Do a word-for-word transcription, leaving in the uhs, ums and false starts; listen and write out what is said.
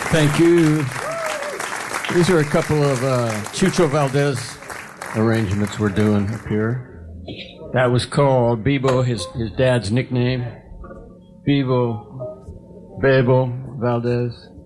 Thank you. These are a couple of uh, Chucho Valdez arrangements we're doing up here. That was called Bebo, his, his dad's nickname. Bebo, Bebo Valdez.